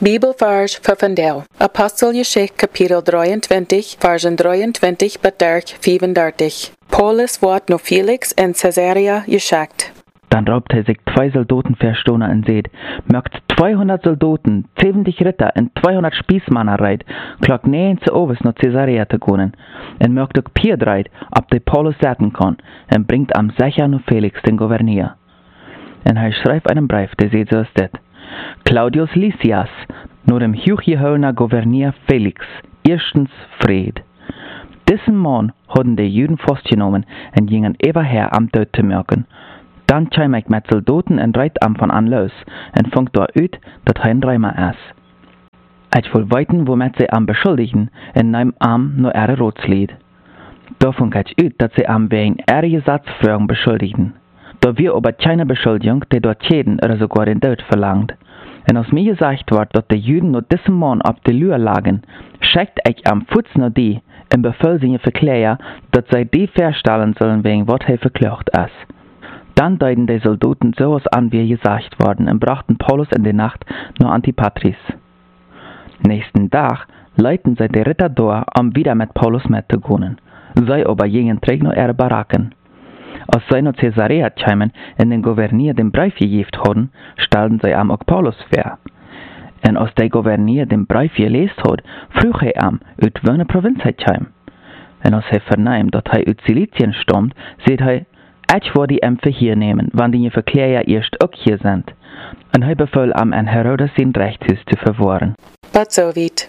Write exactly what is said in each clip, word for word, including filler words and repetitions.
Bibelvers voor vandaag. Apostelgeschichte kapitel drieëntwintig, versen drieëntwintig tot vierendertig. Paulus wordt naar Felix in Caesarea geschickt. Dann raubt er sich zwei Soldaten verstohner und seht, mögt zweihundert Soldaten, zeventig Ritter und zweihundert Spießmänner reit, klock neun zu Oves nach Caesarea zu gehen, und mögt auch Pier reit, ob der Paulus setzen kann, und bringt am sicher nur Felix den Gouverneur. Und er schreibt einen Brief, der seht so ist das. Claudius Lysias, nur dem hochgeholner Gouverneur Felix, erstens Fried. Diesen Mann hatten die Juden festgenommen und gingen eberher am Tod zu merken. Dann kam ich mit Soldaten und reit am von an los und fängt da ut, dass er ein Dreimer ist. Ich will weiten, womit sie am beschuldigen, und nehm am nur ihre Rotslied. Da fängt ich ut, dass sie am wegen ihrer Satzfragen beschuldigen. Da wir aber keine Beschuldigung, die dort jeden oder sogar den Tod verlangt. Und aus mir gesagt wird, dass die Juden nur diesen Mann auf die Lühe lagen, schickt ich am Fuß nur die, im Befehl sie verklären, dass sie die verstellen sollen, wegen was er verklagt ist. Dann deuten die Soldaten sowas an, wie gesagt worden, und brachten Paulus in die Nacht nach Antipatris. Nächsten Tag leiten sie die Ritter da, um wieder mit Paulus mitzugehen. Sie aber gingen träg nach ihre Baracken. Als sie nach Caesarea kamen und den Gouverneur den Brief gegeben hatten, stellten sie am auch Paulus vor. Und als der Gouverneur den Brief gelesen hat, frug er am, aus welcher Provinz er kam. Und als er vernahm, dass er aus Silizien stammt, sagt er, ich will die Ämpfe hier nehmen, wann die Verklärer erst auch hier sind. Und er befahl am an Herodes sein Rechtshus zu verwahren. But so weit.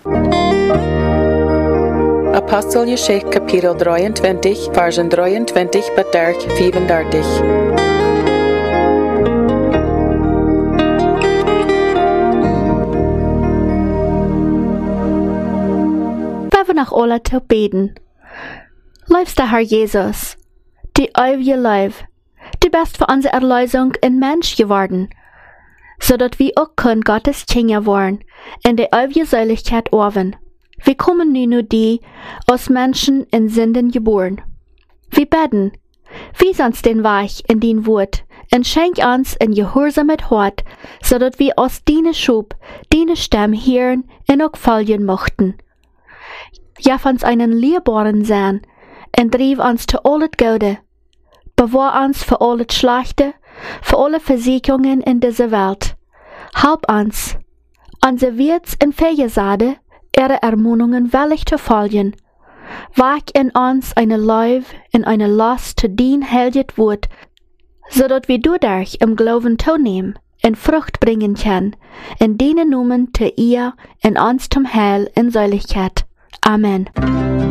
Apostelgeschichte kapitel drieëntwintig, versen drieëntwintig tot vierendertig. Wir nach alle zu beten. Liebster Herr Jesus, die ewige Leib, du bist für unsere Erlösung ein Mensch geworden, so dass wir auch können Gottes Kinder werden, in der ewige Seligkeit orven. Wir kommen nun nur die, aus Menschen in Sünden geboren. Wir beten, wies uns den Weg in den Wort, und schenk uns ein gehorsames Hort, so dass wir aus deiner Schub, deine Stimme hören und auch folgen mochten. Gib uns einen liebbaren Sinn, und drieb uns zu alles Gute. Bewahr uns für alles Schlechte, für alle Versicherungen in dieser Welt. Halb uns, unsere Wirts und Feiersade, ihre Ermahnungen willig zu folgen. Wach in uns eine Leib und eine Lust zu dien helget Wort, so dass wir dadurch im Glauben teilnehmen und Frucht bringen können, in denen Namen zu ihr und uns zum Heil in Seiligkeit. Amen.